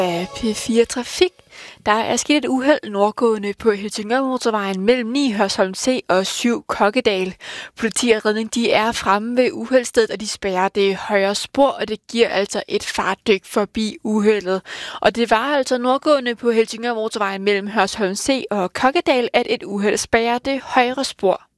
Af P4 Trafik. Der er sket et uheld nordgående på Helsingør Motorvejen mellem 9 Hørsholm C og 7 Kokkedal. Politi og redning de er fremme ved uheldsstedet, og de spærrer det højre spor, og det giver altså et fartdyk forbi uheldet. Og det var altså nordgående på Helsingør Motorvejen mellem Hørsholm C og Kokkedal, at et uheld spærrer det højre spor.